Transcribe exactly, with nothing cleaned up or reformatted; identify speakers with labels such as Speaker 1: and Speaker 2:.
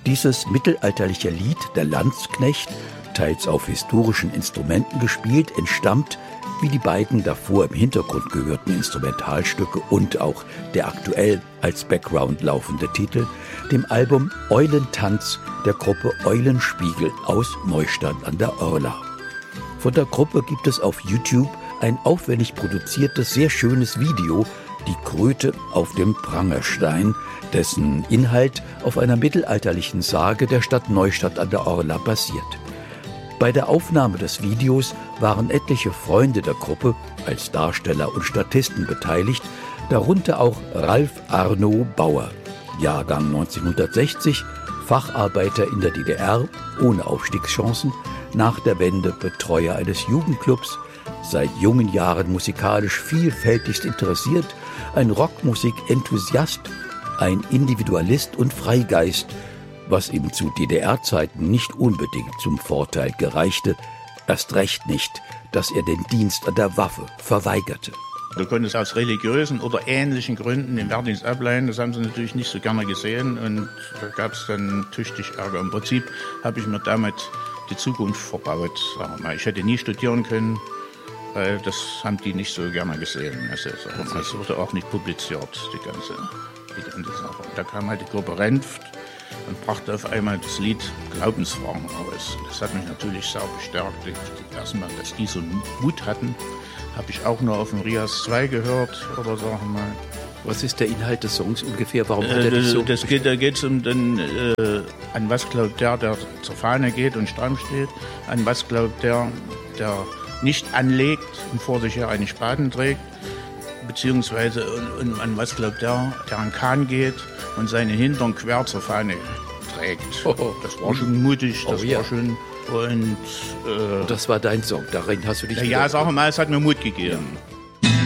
Speaker 1: Dieses mittelalterliche Lied, der Landsknecht, teils auf historischen Instrumenten gespielt, entstammt, wie die beiden davor im Hintergrund gehörten Instrumentalstücke und auch der aktuell als Background laufende Titel, dem Album Eulentanz der Gruppe Eulenspiegel aus Neustadt an der Orla. Von der Gruppe gibt es auf YouTube ein aufwendig produziertes, sehr schönes Video, Die Kröte auf dem Prangerstein, dessen Inhalt auf einer mittelalterlichen Sage der Stadt Neustadt an der Orla basiert. Bei der Aufnahme des Videos waren etliche Freunde der Gruppe als Darsteller und Statisten beteiligt, darunter auch Ralf Arno Bauer, Jahrgang neunzehnhundertsechzig, Facharbeiter in der D D R, ohne Aufstiegschancen, nach der Wende Betreuer eines Jugendclubs, seit jungen Jahren musikalisch vielfältigst interessiert, ein Rockmusik-Enthusiast, ein Individualist und Freigeist, was ihm zu D D R-Zeiten nicht unbedingt zum Vorteil gereichte, erst recht nicht, dass er den Dienst an der Waffe verweigerte.
Speaker 2: Du konntest aus religiösen oder ähnlichen Gründen den Wehrdienst ableinen, das haben sie natürlich nicht so gerne gesehen und da gab es dann tüchtig Ärger. Im Prinzip habe ich mir damit die Zukunft verbaut. Sagen wir mal. Ich hätte nie studieren können, weil das haben die nicht so gerne gesehen. Also, das wurde auch nicht publiziert, die ganze, die ganze Sache. Da kam halt die Gruppe Renft und brachte auf einmal das Lied Glaubensfragen raus. Das hat mich natürlich sehr bestärkt. Erstmal, dass die so Mut hatten, habe ich auch nur auf dem Rias zwei gehört, oder sagen wir mal.
Speaker 1: Was ist der Inhalt des Songs ungefähr? Warum hat
Speaker 2: äh,
Speaker 1: er dich so
Speaker 2: das geht, Da geht es um den, äh, an was glaubt der, der zur Fahne geht und stramm steht, an was glaubt der, der nicht anlegt und vor sich her einen Spaten trägt, beziehungsweise und, und an was glaubt der, der an Kahn geht und seine Hintern quer zur Fahne trägt.
Speaker 1: Oh,
Speaker 2: das war schon mutig, das
Speaker 1: oh, ja.
Speaker 2: war schon... Und, äh,
Speaker 1: das war dein Song, darin hast du dich...
Speaker 2: Ja, sagen wir mal, es hat mir Mut gegeben.